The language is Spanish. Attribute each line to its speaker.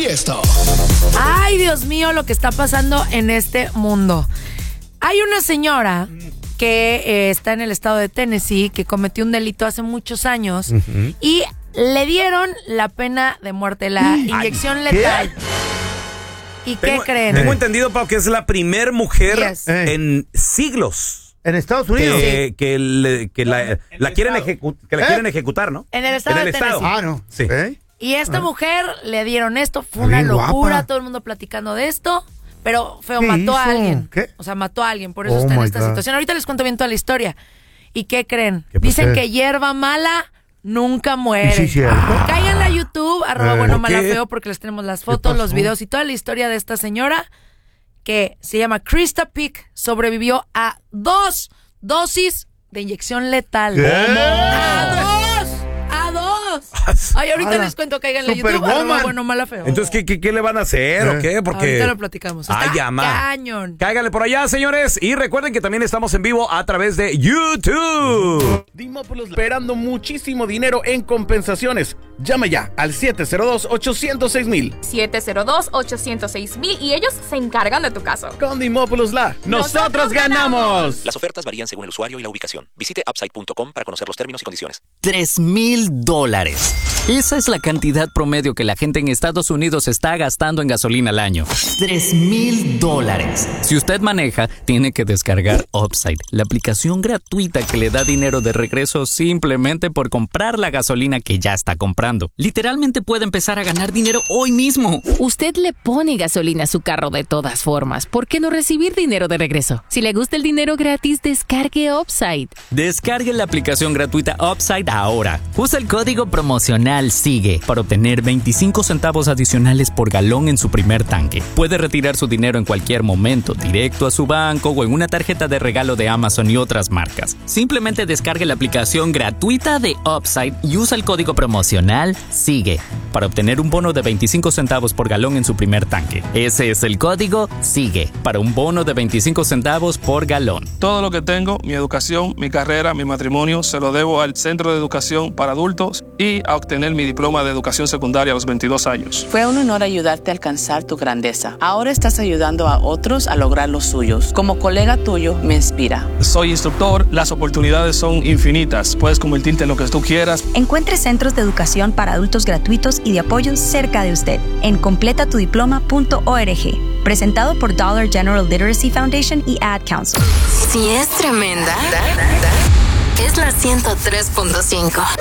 Speaker 1: Tiesto.
Speaker 2: Ay, Dios mío, lo que está pasando en este mundo. Hay una señora que está en el estado de Tennessee que cometió un delito hace muchos años y le dieron la pena de muerte, la inyección letal. ¿Y qué creen?
Speaker 3: Tengo entendido, Pau, que es la primer mujer en siglos.
Speaker 4: ¿En Estados Unidos?
Speaker 3: Que la quieren ejecutar, ¿no?
Speaker 2: En el estado de Tennessee.
Speaker 4: Ah, no.
Speaker 3: Sí.
Speaker 2: Y esta mujer le dieron esto, fue una locura, guapa. Todo el mundo platicando de esto, pero feo, mató a alguien.
Speaker 4: ¿Qué?
Speaker 2: O sea, mató a alguien, por eso está en esta situación. Ahorita les cuento bien toda la historia. ¿Y qué creen? Dicen que hierba mala nunca muere.
Speaker 4: Sí, cierto.
Speaker 2: Cáiganle a YouTube, @buenomalafeo, porque les tenemos las fotos, los videos y toda la historia de esta señora que se llama Krista Pick, sobrevivió a 2 dosis de inyección letal. ¡A 2! Ay, ahorita les cuento, cáiganle a YouTube, @buenomalafeo.
Speaker 3: Entonces, ¿qué le van a hacer o qué? Porque
Speaker 2: ahorita lo platicamos. Está cañón.
Speaker 3: Cáiganle por allá, señores. Y recuerden que también estamos en vivo a través de YouTube.
Speaker 1: Dimópolis esperando muchísimo dinero en compensaciones. Llama ya al 702-806-1000.
Speaker 5: 702-806-1000 y ellos se encargan de tu caso.
Speaker 1: Con Dimópolis nosotros ganamos.
Speaker 6: Las ofertas varían según el usuario y la ubicación. Visite upside.com para conocer los términos y condiciones.
Speaker 7: $3,000. Esa es la cantidad promedio que la gente en Estados Unidos está gastando en gasolina al año. $3,000. Si usted maneja, tiene que descargar Upside, la aplicación gratuita que le da dinero de regreso simplemente por comprar la gasolina que ya está comprando. Literalmente puede empezar a ganar dinero hoy mismo.
Speaker 8: Usted le pone gasolina a su carro de todas formas. ¿Por qué no recibir dinero de regreso? Si le gusta el dinero gratis, descargue Upside.
Speaker 7: Descargue la aplicación gratuita Upside ahora. Usa el código promocional SIGUE para obtener 25 centavos adicionales por galón en su primer tanque. Puede retirar su dinero en cualquier momento, directo a su banco o en una tarjeta de regalo de Amazon y otras marcas. Simplemente descargue la aplicación gratuita de Upside y usa el código promocional SIGUE para obtener un bono de 25 centavos por galón en su primer tanque. Ese es el código SIGUE para un bono de 25 centavos por galón.
Speaker 9: Todo lo que tengo, mi educación, mi carrera, mi matrimonio, se lo debo al Centro de Educación para Adultos y a obtener mi diploma de educación secundaria a los 22 años.
Speaker 10: Fue un honor ayudarte a alcanzar tu grandeza. Ahora estás ayudando a otros a lograr los suyos. Como colega tuyo, me inspira.
Speaker 9: Soy instructor, las oportunidades son infinitas. Puedes convertirte en lo que tú quieras.
Speaker 11: Encuentre centros de educación para adultos gratuitos y de apoyo cerca de usted en completatudiploma.org. Presentado por Dollar General Literacy Foundation y Ad Council.
Speaker 12: Si es tremenda, es la 103.5.